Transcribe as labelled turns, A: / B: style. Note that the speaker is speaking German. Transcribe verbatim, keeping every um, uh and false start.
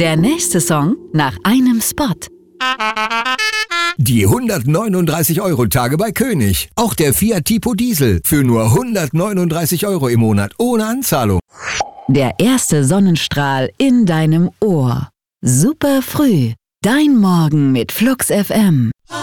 A: Der nächste Song nach einem Spot.
B: Die hundertneununddreißig Euro Tage bei König. Auch der Fiat Tipo Diesel für nur hundertneununddreißig Euro im Monat ohne Anzahlung.
A: Der erste Sonnenstrahl in deinem Ohr. Super früh. Dein Morgen mit Flux F M.